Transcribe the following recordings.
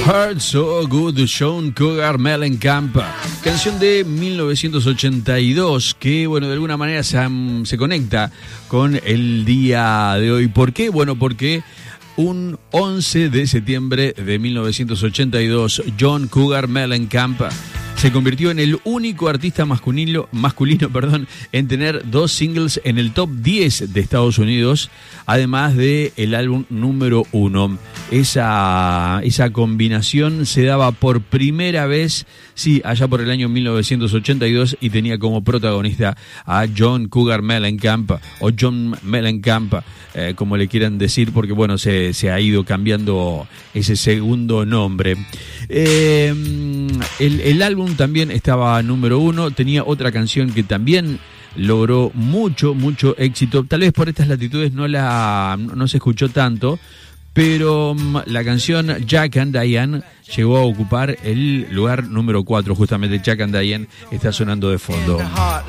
Heart So Good, John Cougar Mellencamp, canción de 1982 que, bueno, de alguna manera se conecta con el día de hoy. ¿Por qué? Bueno, porque un 11 de septiembre de 1982, John Cougar Mellencamp se convirtió en el único artista masculino, en tener 2 singles en el top 10 de Estados Unidos, además de el álbum número 1. Esa combinación se daba por primera vez, sí, allá por el año 1982, y tenía como protagonista a John Cougar Mellencamp, o John Mellencamp, como le quieran decir, porque bueno, se ha ido cambiando ese segundo nombre. El álbum también estaba número 1, tenía otra canción que también logró mucho éxito. Tal vez por estas latitudes no se escuchó tanto, pero la canción Jack and Diane llegó a ocupar el lugar número 4. Justamente Jack and Diane está sonando de fondo.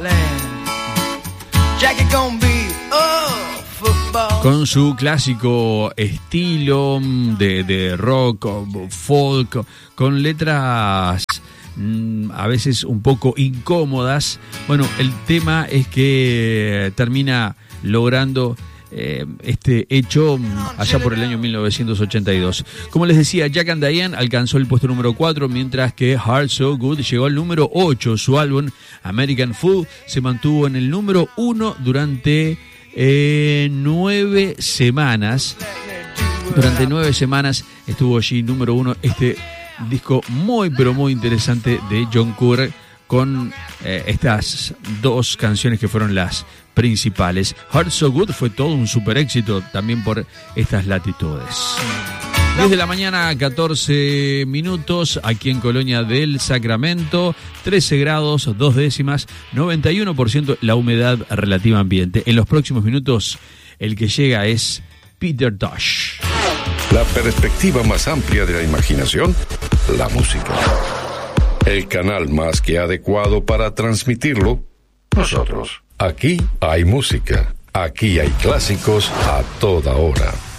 Con su clásico estilo de rock, folk, con letras a veces un poco incómodas. Bueno, el tema es que termina logrando este hecho allá por el año 1982. Como les decía, Jack and Diane alcanzó el puesto número 4, mientras que Heart So Good llegó al número 8. Su álbum American Fool se mantuvo en el número 1 durante 9 semanas. Durante 9 semanas estuvo allí número 1 este disco muy interesante de John Cougar, con estas 2 canciones que fueron las principales. Heart So Good fue todo un super éxito también por estas latitudes. 10 de la mañana, 14 minutos, aquí en Colonia del Sacramento, 13 grados, 2 décimas, 91% la humedad relativa ambiente. En los próximos minutos, el que llega es Peter Tosh. La perspectiva más amplia de la imaginación, la música. El canal más que adecuado para transmitirlo, nosotros. Aquí hay música, aquí hay clásicos a toda hora.